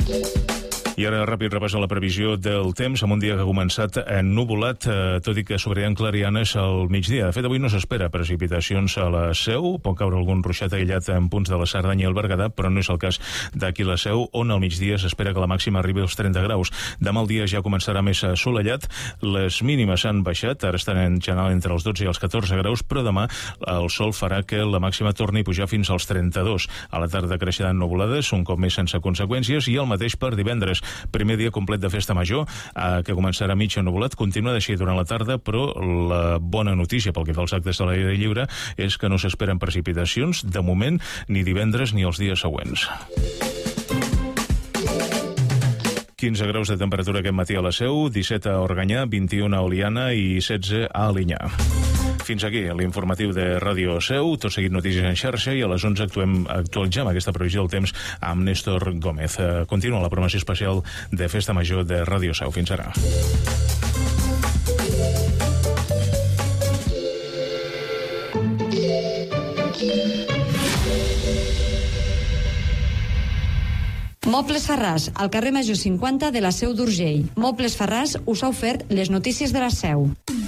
I ara ràpid repàs a la previsió del temps amb un dia que ha començat ennuvolat, tot i que s'obriran clarianes al migdia. De fet, avui no s'espera precipitacions a la Seu, pot caure algun ruixat aïllat en punts de la Cerdanya i el Berguedà, però no és el cas d'aquí la Seu, on al migdia s'espera que la màxima arribi als 30 graus. Demà el dia ja començarà més assolellat, les mínimes han baixat, ara estan en general entre els 12 i els 14 graus, però demà el sol farà que la màxima torni a pujar fins als 32. A la tarda creixeran nuvolades, un cop més sense conseqüències, i el mateix per divendres. Primer dia complet de festa major, que començarà mig ennuvolat, continua així durant la tarda, però la bona notícia pel que fa als actes de l'aire lliure és que no s'esperen precipitacions, de moment, ni divendres ni els dies següents. 15 graus de temperatura aquest matí a la Seu, 17 a Organyà, 21 a Oliana i 16 a Alinyà. Fins aquí l'informatiu de Ràdio Seu, tot seguit notícies en xarxa, i a les 11 actualitzem aquesta previsió del temps amb Néstor Gómez. Continua la programació especial de Festa Major de Ràdio Seu. Fins ara. Mobles Farràs, al carrer Major 50 de la Seu d'Urgell. Mobles Farràs us ha ofert les notícies de la Seu.